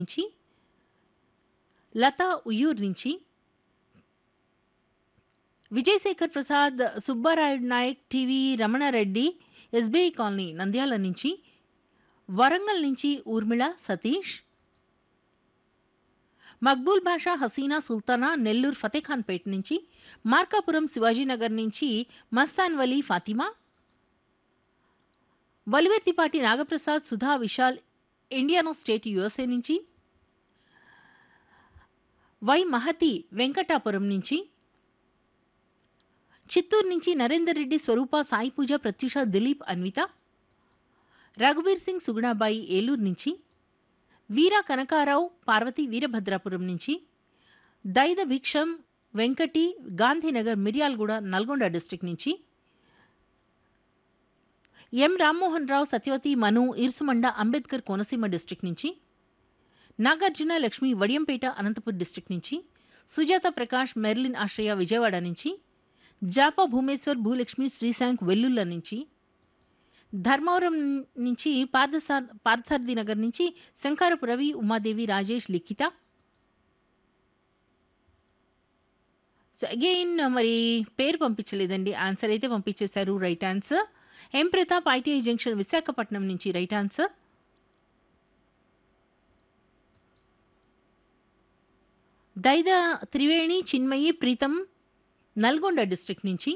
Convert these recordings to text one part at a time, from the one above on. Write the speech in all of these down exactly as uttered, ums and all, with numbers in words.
నుంచి, లతా ఉయ్యూరు నుంచి, Vijayasekhar Prasad, Subbarayudu Naik, TV Ramanareddy, SBI colony Nandyal నుంచి, వరంగల్ నుంచి ఊర్మిళ, సతీష్, మక్బూల్ బాషా, హసీనా సుల్తానా, నెల్లూరు ఫతేఖాన్పేట నుంచి, మార్కాపురం శివాజీనగర్ నుంచి Mastan Vali, Fatima, వలివర్తిపాటి Nagaprasad, Sudha, Vishal, Indiana state USA నుంచి, వై మహతి వెంకటాపురం నుంచి, చిత్తూరు నుంచి నరేందర్ రెడ్డి, స్వరూప, సాయి పూజ, ప్రత్యూష, దిలీప్, అన్విత, రఘుబీర్ సింగ్, సుగుణాబాయి ఏలూరు నుంచి, వీర కనకారావు, పార్వతి వీరభద్రాపురం నుంచి, దైద భిక్షం, వెంకటి, గాంధీనగర్, మిర్యాలగూడ, నల్గొండ డిస్ట్రిక్ట్ నుంచి, ఎం రామ్మోహన్ రావు, సత్యవతి, మను, ఇర్సుమండ, అంబేద్కర్ కోనసీమ డిస్ట్రిక్ట్ నుంచి, నాగార్జున లక్ష్మి, వడియంపేట, అనంతపూర్ డిస్ట్రిక్ట్ నుంచి, సుజాత ప్రకాష్, మెర్లిన్ ఆశ్రయ, విజయవాడ నుంచి, జాపా భూమేశ్వర్, భూలక్ష్మి, శ్రీశాంక్, వెల్లుల్ల నుంచి, ధర్మవరం నుంచి పార్థసార్ పార్థసారథి నగర్ నుంచి శంకారపు రవి, ఉమాదేవి, రాజేష్, లిఖిత. సో అగైన్ మరి పేరు పంపించలేదండి, ఆన్సర్ అయితే పంపించేశారు. Right answer. ఎం ప్రతాప్, ఐటీఐ జంక్షన్, విశాఖపట్నం నుంచి right answer. Daida Triveni, Chinmayi, Pritam, Nalgonda district నుంచి,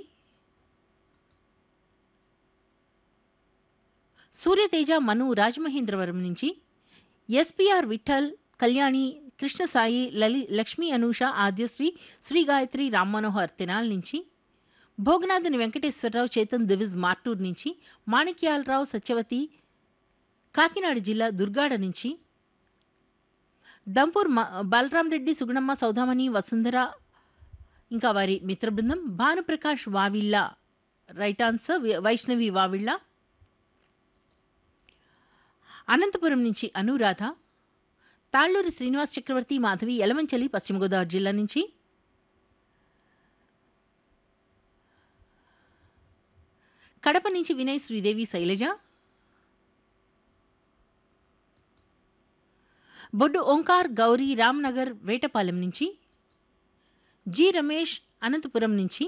సూర్యతేజ, మను, రాజమహేంద్రవరం నుంచి, ఎస్పీఆర్ విఠల్, కళ్యాణి, కృష్ణసాయి, లలి లక్ష్మీ, అనూష, ఆద్యశ్రీ, శ్రీ గాయత్రి, రామ్ మనోహర్, తెనాల్ నుంచి, భోగనాథుని వెంకటేశ్వరరావు, చేతన్ దివిజ్, మార్టూర్ నుంచి, మాణిక్యాలరావు, సత్యవతి, కాకినాడ జిల్లా దుర్గాడ నుంచి, దంపూర్ బలరాం రెడ్డి, సుగుణమ్మ, సౌదామణి, వసుంధర, ఇంకా వారి మిత్ర బృందం, భానుప్రకాష్ వావిళ్ళ రైట్ ఆన్సర్. వైష్ణవి వావిళ్ళ. అనంతపురం నుంచి అనురాధ, తాళ్ళూరి శ్రీనివాస్ చక్రవర్తి, మాధవి, యలమంచలి, పశ్చిమ గోదావరి జిల్లా నుంచి, కడప నుంచి వినయ్, శ్రీదేవి, శైలజ, బొడ్డు ఓంకార్, గౌరీ, రామ్నగర్, వేటపాలెం నుంచి, జి రమేష్, అనంతపురం నుంచి,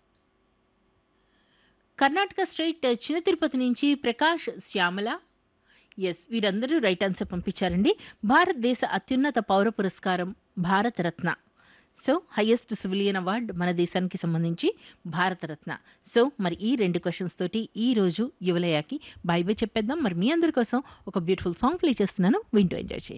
కర్ణాటక స్టేట్ చిన్న తిరుపతి నుంచి ప్రకాష్, శ్యామల. ఎస్, వీరందరూ రైట్ ఆన్సర్ పంపించారండి. భారతదేశ అత్యున్నత పౌర పురస్కారం Bharat Ratna. So highest civilian award మన దేశానికి సంబంధించి భారతరత్న. సో మరి ఈ రెండు క్వశ్చన్స్ తోటి ఈ రోజు యువలయాకి బై బై చెప్పేద్దాం. మరి మీ అందరి కోసం ఒక బ్యూటిఫుల్ సాంగ్ ప్లే చేస్తున్నాను, వింటూ ఎంజాయ్ చేయండి.